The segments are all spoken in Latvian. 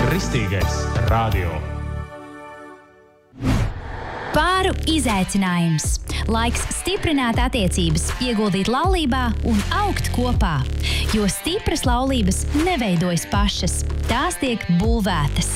Kristīgais radio. Pāru izaicinājums. Laiks stiprināt attiecības, ieguldīt laulībā un augt kopā. Jo stipras laulības neveidojas pašas, tās tiek būvētas.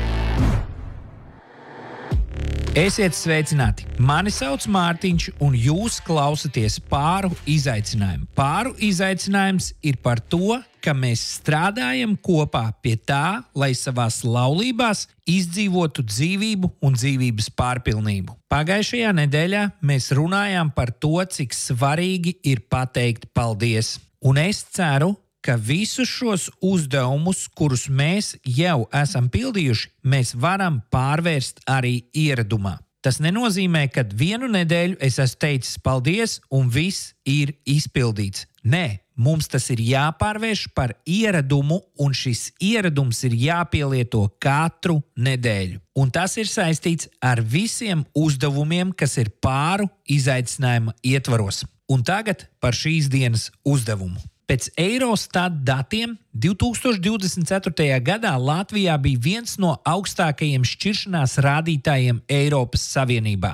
Esiet sveicināti! Mani sauc Mārtiņš, un jūs klausaties Pāru izaicinājumu. Pāru izaicinājums ir par to, ka mēs strādājam kopā pie tā, lai savās laulībās izdzīvotu dzīvību un dzīvības pārpilnību. Pagājušajā nedēļā mēs runājām par to, cik svarīgi ir pateikt paldies. Un es ceru, ka visus šos uzdevumus, kurus mēs jau esam pildījuši, mēs varam pārvērst arī ieradumā. Tas nenozīmē, ka vienu nedēļu es esmu teicis paldies un viss ir izpildīts. Nē, mums tas ir jāpārvērš par ieradumu, un šis ieradums ir jāpielieto katru nedēļu. Un tas ir saistīts ar visiem uzdevumiem, kas ir pāru izaicinājuma ietvaros. Un tagad par šīs dienas uzdevumu. Pēc Eurostat datiem 2024. gadā Latvijā bija viens no augstākajiem šķiršanās rādītājiem Eiropas Savienībā.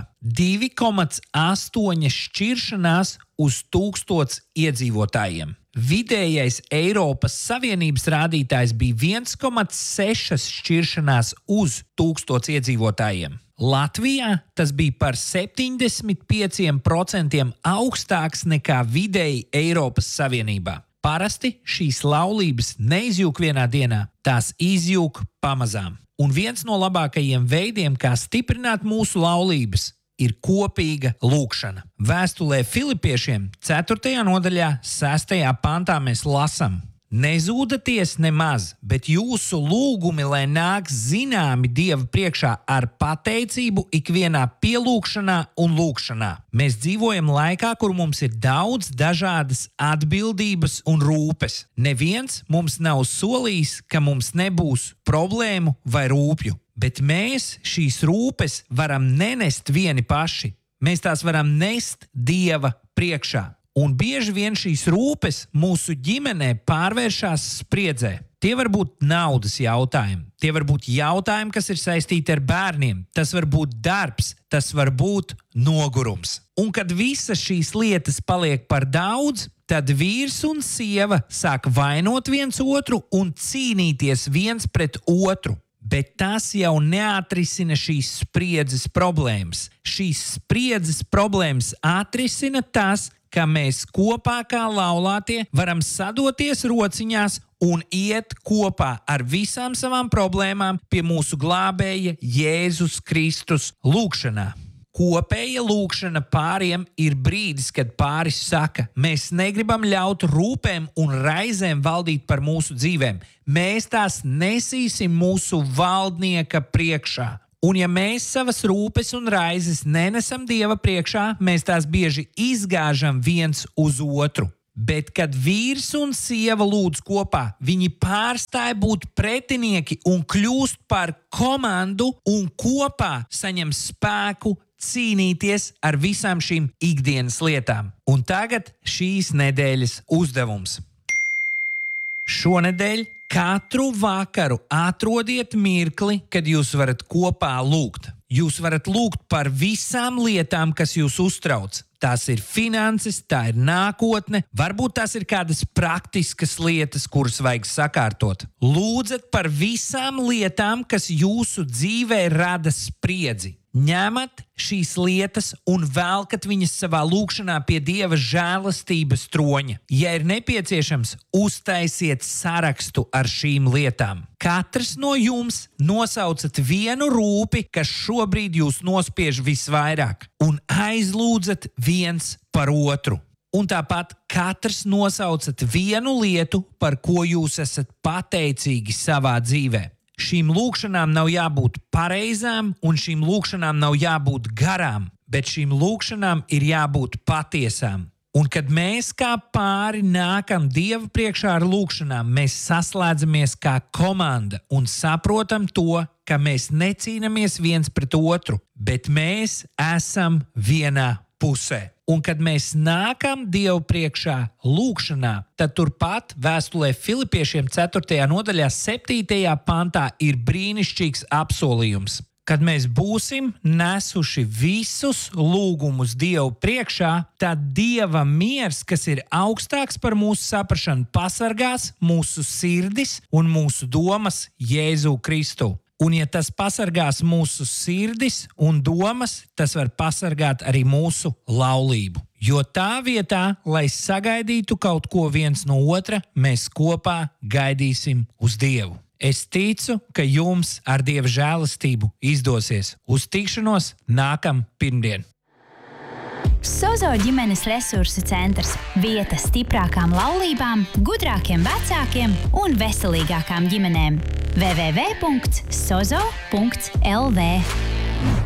2,8 šķiršanās uz 1000 iedzīvotājiem. Vidējais Eiropas Savienības rādītājs bija 1,6 šķiršanās uz 1000 iedzīvotājiem. Latvijā tas bija par 75% augstāks nekā vidēji Eiropas Savienībā. Parasti šīs laulības neizjūg vienā dienā, tās izjūg pamazām. Un viens no labākajiem veidiem, kā stiprināt mūsu laulības, ir kopīga lūkšana. Vēstulē Filipiešiem 4. nodaļā 6. pantā mēs lasām: Nezūdaties nemaz, bet jūsu lūgumi, lai nāk zināmi Dieva priekšā ar pateicību ikvienā pielūgšanā un lūgšanā. Mēs dzīvojam laikā, kur mums ir daudz dažādas atbildības un rūpes. Neviens mums nav solījis, ka mums nebūs problēmu vai rūpju, bet mēs šīs rūpes varam nenest vieni paši. Mēs tās varam nest Dieva priekšā. Un bieži vien šīs rūpes mūsu ģimenē pārvēršas spriedzē. Tie var būt naudas jautājumi, tie var būt jautājumi, kas ir saistīti ar bērniem, tas var būt darbs, tas var būt nogurums. Un kad visas šīs lietas paliek par daudz, tad vīrs un sieva sāk vainot viens otru un cīnīties viens pret otru. Bet tas jau neatrisina šīs spriedzes problēmas. Šīs spriedzes problēmas atrisina tas, ka mēs kopā kā laulātie varam sadoties rociņās un iet kopā ar visām savām problēmām pie mūsu glābēja Jēzus Kristus lūgšanā. Kopēja lūgšana pāriem ir brīdis, kad pāris saka: mēs negribam ļaut rūpēm un raizēm valdīt par mūsu dzīvēm. Mēs tās nesīsim mūsu valdnieka priekšā. Un ja mēs savas rūpes un raizes nenesam Dieva priekšā, mēs tās bieži izgāžam viens uz otru. Bet, kad vīrs un sieva lūdz kopā, viņi pārstāj būt pretinieki un kļūst par komandu un kopā saņem spēku cīnīties ar visām šīm ikdienas lietām. Un tagad šīs nedēļas uzdevums. Šonedēļ katru vakaru atrodiet mirkli, kad jūs varat kopā lūgt. Jūs varat lūgt par visām lietām, kas jūs uztrauc. Tās ir finanses, tā ir nākotne, varbūt tās ir kādas praktiskas lietas, kuras vajag sakārtot. Lūdzat par visām lietām, kas jūsu dzīvē rada spriedzi. Ņemat šīs lietas un velkat viņas savā lūgšanā pie Dieva žēlastības troņa. Ja ir nepieciešams, uztaisiet sarakstu ar šīm lietām. Katrs no jums nosaucat vienu rūpi, kas šobrīd jūs nospiež visvairāk, un aizlūdzat viens par otru. Un tāpat katrs nosaucat vienu lietu, par ko jūs esat pateicīgi savā dzīvē. Šīm lūgšanām nav jābūt pareizām, un šīm lūgšanām nav jābūt garām, bet šīm lūgšanām ir jābūt patiesām. Un kad mēs kā pāri nākam Dieva priekšā ar lūgšanām, mēs saslēdzamies kā komanda un saprotam to, ka mēs necīnāmies viens pret otru, bet mēs esam vienā pusē. Un kad mēs nākam Dievu priekšā lūgšanā, tad turpat vēstulē Filipiešiem 4. nodaļā 7. pantā ir brīnišķīgs apsolījums. Kad mēs būsim nesuši visus lūgumus Dievu priekšā, tad Dieva miers, kas ir augstāks par mūsu saprašanu, pasargās mūsu sirdis un mūsu domas Jēzu Kristu. Un ja tas pasargās mūsu sirdis un domas, tas var pasargāt arī mūsu laulību. Jo tā vietā, lai sagaidītu kaut ko viens no otra, mēs kopā gaidīsim uz Dievu. Es ticu, ka jums ar Dieva žēlastību izdosies. Uz tikšanos nākam pirmdien. Sozo ģimenes resursu centrs – vieta stiprākām laulībām, gudrākiem vecākiem un veselīgākām ģimenēm. www.sozo.lv